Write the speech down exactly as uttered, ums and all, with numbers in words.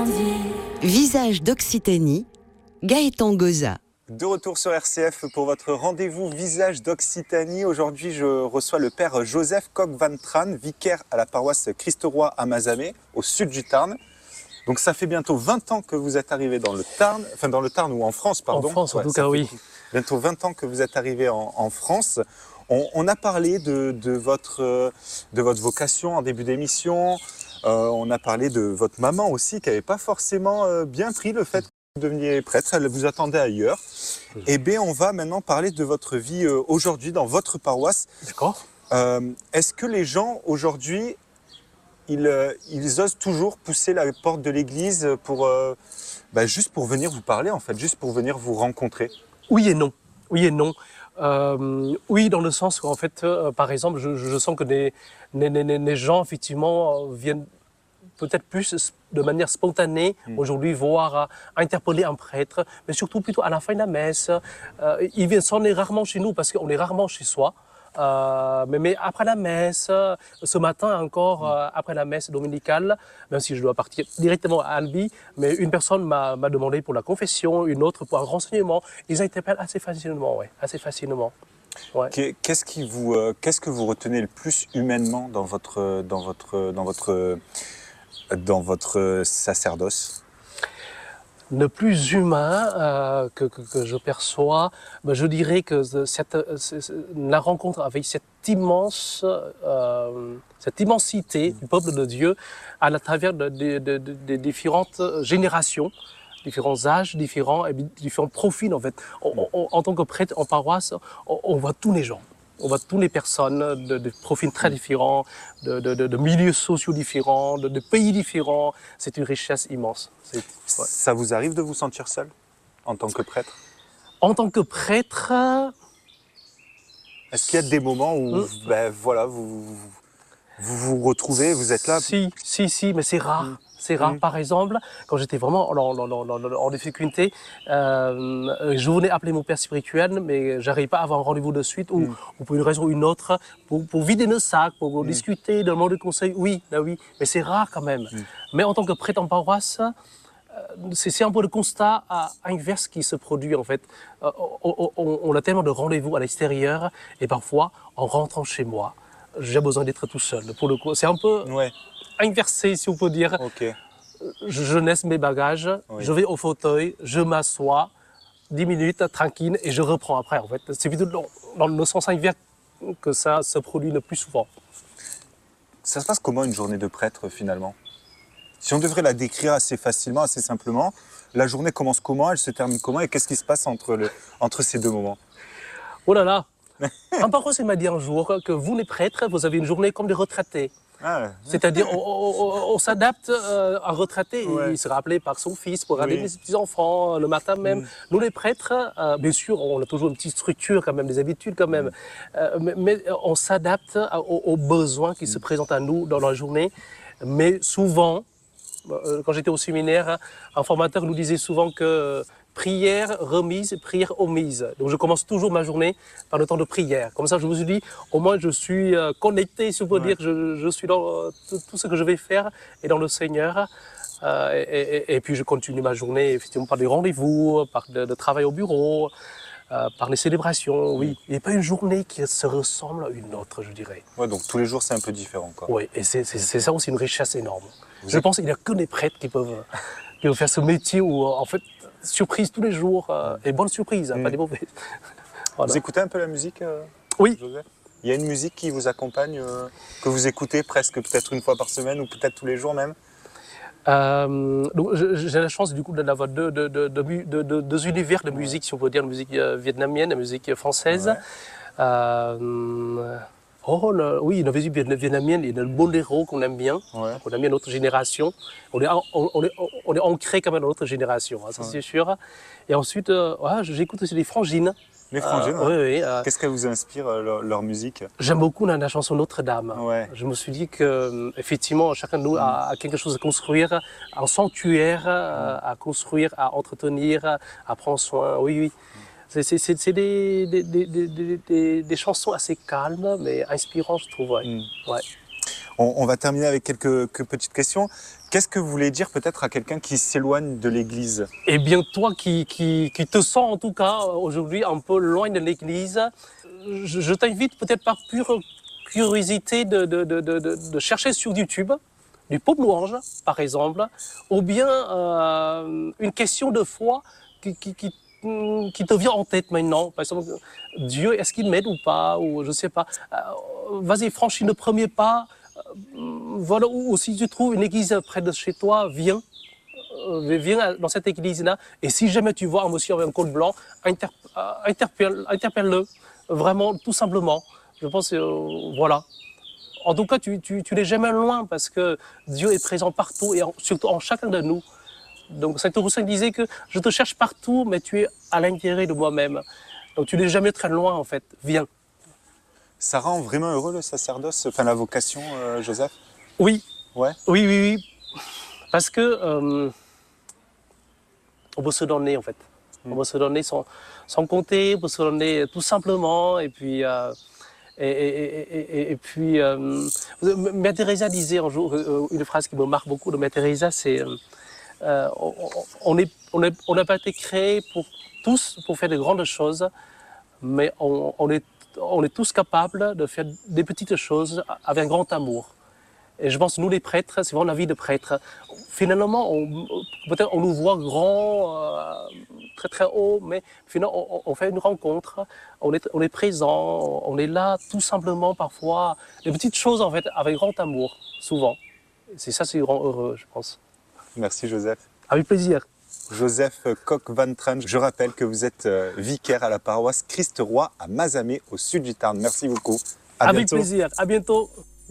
Visage d'Occitanie, Gaëtan Goza. De retour sur R C F pour votre rendez-vous Visage d'Occitanie. Aujourd'hui, je reçois le père Joseph Coq-van Traan, vicaire à la paroisse Christ-Roi à Mazamet, au sud du Tarn. Donc ça fait bientôt vingt ans que vous êtes arrivé dans le Tarn, enfin dans le Tarn ou en France, pardon. En France, en ouais, tout cas, oui. Bientôt vingt ans que vous êtes arrivé en, en France. On, on a parlé de, de, votre, de votre vocation en début d'émission. Euh, on a parlé de votre maman aussi, qui n'avait pas forcément euh, bien pris le fait que vous deveniez prêtre. Elle vous attendait ailleurs. Mmh. Eh bien, on va maintenant parler de votre vie euh, aujourd'hui dans votre paroisse. D'accord. Euh, est-ce que les gens aujourd'hui, ils, euh, ils osent toujours pousser la porte de l'église pour, euh, bah, juste pour venir vous parler, en fait, juste pour venir vous rencontrer? Oui et non. Oui et non. Euh, oui, dans le sens où, en fait, euh, par exemple, je, je sens que les, les, les, les gens, effectivement, viennent peut-être plus de manière spontanée mmh. aujourd'hui voir, euh, interpeller un prêtre, mais surtout plutôt à la fin de la messe. Euh, ils viennent sonner rarement chez nous parce qu'on est rarement chez soi. Euh, mais, mais après la messe, ce matin encore, euh, après la messe dominicale, même si je dois partir directement à Albi, mais une personne m'a, m'a demandé pour la confession, une autre pour un renseignement. Ils interpellent assez facilement, ouais, assez facilement. Ouais. Qu'est-ce qui vous, euh, qu'est-ce que vous retenez le plus humainement dans votre, dans votre, dans votre, dans votre sacerdoce? Le plus humain euh, que, que, que je perçois, ben je dirais que cette, cette, la rencontre avec cette immense, euh, cette immensité du peuple de Dieu à la travers de, de, de, de, de différentes générations, différents âges, différents, et différents profils en fait. On, on, en tant que prêtre en paroisse, on, on voit tous les gens. On voit toutes les personnes de, de profils très différents, de, de, de, de milieux sociaux différents, de, de pays différents. C'est une richesse immense. C'est, ouais. Ça vous arrive de vous sentir seul en tant que prêtre? En tant que prêtre... Est-ce qu'il y a des moments où mmh. ben, voilà, vous, vous vous retrouvez, vous êtes là? Si, si, si, mais c'est rare. Mmh. C'est rare. Mmh. Par exemple, quand j'étais vraiment en, en, en, en, en difficulté, euh, je venais appeler mon père spirituel, mais j'arrivais pas à avoir un rendez-vous de suite, ou, mmh. ou pour une raison ou une autre, pour, pour vider nos sacs, pour mmh. discuter, demander conseil. Oui, ben oui, mais c'est rare quand même. Mmh. Mais en tant que prêtre en paroisse, euh, c'est, c'est un peu le constat à, inverse qui se produit en fait. Euh, on, on, on a tellement de rendez-vous à l'extérieur, et parfois, en rentrant chez moi, j'ai besoin d'être tout seul. Pour le coup, c'est un peu... Ouais. inversé, si on peut dire. Okay. Je laisse mes bagages, oui. je vais au fauteuil, je m'assois, dix minutes, tranquille, et je reprends après. En fait, c'est plutôt dans, dans le sens inverse que ça se produit le plus souvent. Ça se passe comment une journée de prêtre finalement? Si on devrait la décrire assez facilement, assez simplement, la journée commence comment, elle se termine comment, et qu'est-ce qui se passe entre, le, entre ces deux moments? Oh là là! Un paroisse m'a dit un jour que vous, les prêtres, vous avez une journée comme des retraités. Ah. C'est-à-dire, on, on, on s'adapte euh, à un retraité. Ouais. Il sera appelé par son fils pour garder oui. ses petits-enfants le matin même. Mm. Nous, les prêtres, euh, bien sûr, on a toujours une petite structure, quand même, des habitudes, quand même. Mm. Euh, mais, mais on s'adapte aux, aux besoins qui mm. se présentent à nous dans la journée. Mais souvent, euh, quand j'étais au séminaire, un formateur nous disait souvent que prière remise, prière omise. Donc je commence toujours ma journée par le temps de prière. Comme ça, je me suis dit, au moins je suis connecté, si on peut ouais. dire, je, je suis dans tout, tout ce que je vais faire et dans le Seigneur. Euh, et, et, et puis je continue ma journée effectivement par des rendez-vous, par de, de travail au bureau, euh, par les célébrations. Oui, il n'y a pas une journée qui se ressemble à une autre, je dirais. Ouais, donc tous les jours c'est un peu différent, quoi. Oui, et c'est, c'est, c'est ça aussi une richesse énorme. Vous je êtes... pense qu'il n'y a que les prêtres qui peuvent, qui peuvent faire ce métier où en fait surprise tous les jours, euh, et bonne surprise, hein, mmh. pas des mauvaises. Voilà. Vous écoutez un peu la musique, euh, oui. Joseph? Il y a une musique qui vous accompagne, euh, que vous écoutez presque peut-être une fois par semaine ou peut-être tous les jours même? euh, donc, j'ai la chance du coup d'avoir deux, deux, deux, deux, deux, deux univers de musique, si on peut dire, la musique vietnamienne, la musique française. Ouais. Euh, Oh, le, oui, la musique vietnamienne, il y a le boléro qu'on aime bien, ouais. qu'on aime bien notre génération. On est, on, on est, on est ancré quand même dans notre génération, hein, ça ouais. c'est sûr. Et ensuite, euh, ouais, j'écoute aussi les frangines. Les frangines, euh, ouais. oui, oui, euh, qu'est-ce qu'elle vous inspire, euh, leur, leur musique? J'aime beaucoup la, la chanson Notre-Dame. Ouais. Je me suis dit que, effectivement, chacun de nous a, a quelque chose à construire, un sanctuaire mm. à construire, à entretenir, à prendre soin. Oui, oui. C'est, c'est, c'est, c'est des, des, des, des, des, des chansons assez calmes, mais inspirantes, je trouve. Ouais. Mm. Ouais. On, on va terminer avec quelques, quelques petites questions. Qu'est-ce que vous voulez dire peut-être à quelqu'un qui s'éloigne de l'Église? Eh bien, toi qui, qui, qui te sens en tout cas aujourd'hui un peu loin de l'Église, je, je t'invite peut-être par pure curiosité de, de, de, de, de chercher sur YouTube du Pope Louange, par exemple, ou bien euh, une question de foi qui, qui, qui, qui te vient en tête maintenant. Par exemple, Dieu, est-ce qu'il m'aide ou pas? Ou je ne sais pas. Euh, Vas-y, franchis le premier pas. Voilà, ou si tu trouves une église près de chez toi, viens, euh, viens dans cette église-là. Et si jamais tu vois un monsieur avec un col blanc, inter, euh, interpelle, interpelle-le, vraiment, tout simplement. Je pense, euh, voilà. En tout cas, tu, tu, tu n'es jamais loin parce que Dieu est présent partout et en, surtout en chacun de nous. Donc, Saint Augustin disait que je te cherche partout, mais tu es à l'intérieur de moi-même. Donc, tu n'es jamais très loin, en fait. Viens. Ça rend vraiment heureux le sacerdoce, enfin la vocation, euh, Joseph? Oui. Ouais. Oui, oui, oui. Parce que euh, on peut se donner en fait. Mm. On peut se donner sans, sans compter, on peut se donner tout simplement. Et puis, euh, et, et, et, et puis euh, Mère Teresa disait un jour euh, une phrase qui me marque beaucoup de Mère Teresa, c'est euh, on n'a on est, on pas été créés pour tous pour faire de grandes choses, mais on, on est on est tous capables de faire des petites choses avec un grand amour. Et je pense, nous les prêtres, c'est vraiment la vie de prêtre. Finalement, on, peut-être on nous voit grands, euh, très très haut, mais finalement, on, on fait une rencontre, on est, on est présent, on est là tout simplement parfois, des petites choses en fait, avec grand amour, souvent. C'est ça, c'est grand heureux, je pense. Merci Joseph. Avec plaisir. Joseph Cock-Van Trenge, je rappelle que vous êtes vicaire à la paroisse Christ-Roi à Mazamet, au sud du Tarn. Merci beaucoup. À Avec bientôt. plaisir. À bientôt.